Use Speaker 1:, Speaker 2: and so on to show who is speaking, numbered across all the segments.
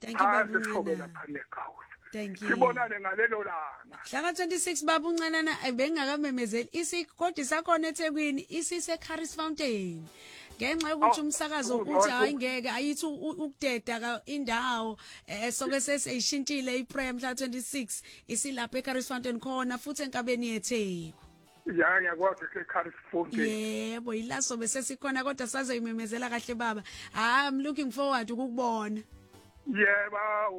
Speaker 1: Thank you baba
Speaker 2: Asishobela
Speaker 1: uNcane.
Speaker 2: phane eGawu.
Speaker 1: Thank you.
Speaker 2: Sibonane ngalelo langa.
Speaker 1: Hlanga 26 baba uNcane bengakamemezeli isikodi sakhona eThekwini isise Caris Fountain. Ngenxa yokuthi umsakazo uthi hayi ngeke ayithi ukudeda indawo soke sesishintshile iprayer mhla 26 isilapha eCaris Fountain khona futhi enkabeni yeTheku.
Speaker 2: Ya ngiyakwazi eCaris Fountain.
Speaker 1: Yebo ilaso bese sikhona kodwa sazoyimemezela kahle baba. I'm looking forward ukukubona.
Speaker 2: Yeba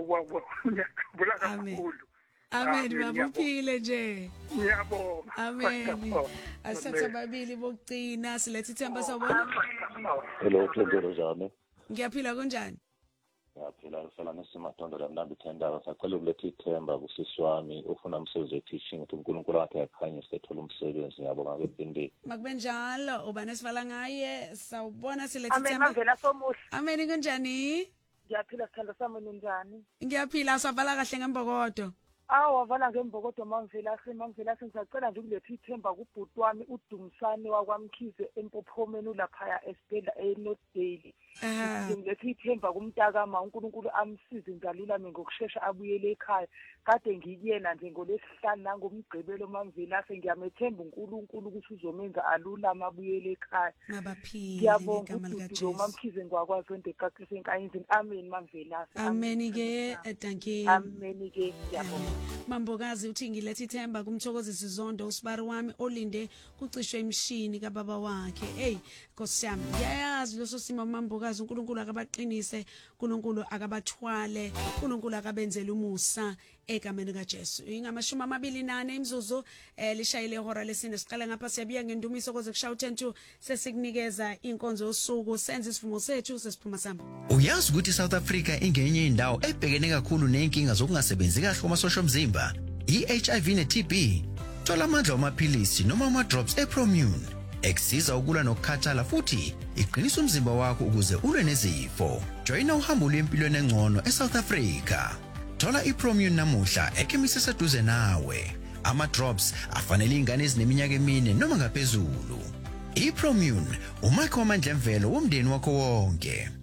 Speaker 2: ngiyabula kakhulu.
Speaker 1: Amen baba uphile nje.
Speaker 2: Ngiyabonga.
Speaker 1: Amen. Asatha babili bokugcina silethe ithemba sawubona.
Speaker 3: Hello, Tendelo njani?
Speaker 1: Ngiyaphila kunjani?
Speaker 3: Ngiyaphila sala nesimadondo lamnandi thendaba sacela ukuletha ithemba kusisi wami ufuna umsebenzi we-teaching ukuthi uNkulunkulu wakhe akhanye sethola umsebenzi ngiyabonga kwephindile.
Speaker 1: Makube njalo ubani esivala ngaye sawubona silethe
Speaker 4: Amen
Speaker 1: ithemba.
Speaker 4: mavela somuhle.
Speaker 1: Amen kunjani?
Speaker 4: Ngiyaphila sithando sami ninjani?
Speaker 1: Ngiyaphila savala kahle ngembokodo.
Speaker 4: Wavala ngembokodo mangivela ngisacela nje ukuletha ithemba kubhuti wami uDumisane wakwamkhize empophomeni ulaphaya esibhedlela eNorthdale. Ngiletha ithemba kumntaka ma uNkulunkulu amsize ngalulame ngokusheshsha abuyele ekhaya. Kade ngikuyena nje ngolesihlanu nangomgqibelo mangivela ngiyamethemba uNkulunkulu ukuthi uzomenza alulama abuyele ekhaya.
Speaker 1: Nabaphili
Speaker 4: Ngiyabonga
Speaker 1: igama lika
Speaker 4: ukuthi
Speaker 1: Jesu.
Speaker 4: mamkhize ngwakwazi wende eqaqise enkayenzini. Amen mangivela.
Speaker 1: Amen ke thank you.
Speaker 4: Amen ke ngiyabonga.
Speaker 1: Mambokazi uthi ngilethe ithemba kumthokozisi Zondo usibari wami olinde kucishwe imshini kababa wakhe. Hey Nkosi yami ngiyayazi loso simo mambokazi uNkulunkulu akabaqinise, uNkulunkulu akabathwale, uNkulunkulu akabenzele umusa egameni kaJesu. Ingamashumi 24 imizuzu lishayile ihora lesine siqala ngapha siyabiya ngendumiso koze kushaya 10 sesikunikeza inkonzo yosuku senze isivumo sethu sesiphuma sami.
Speaker 5: Uyazi ukuthi South Africa ingenye indawo ebhekene kakhulu nenkinga zokungasebenzi kahle kwamasosha omzimba, iHIV neTB. Thola amandla amaphilisi noma ama-drops ePromune eksiza ukulwa nokukhathala futhi iqinisa umzimba wakho ukuze ulwe nezifo. Joina uhambo lwempilweni engcono eSouth Africa. Thola iPromune namuhla ekhemisi eseduze nawe. Ama-drops afanele ingane ezineminyaka 4 noma ngaphezulu. iPromune umakho wamandla emvelo womndeni wakho wonke.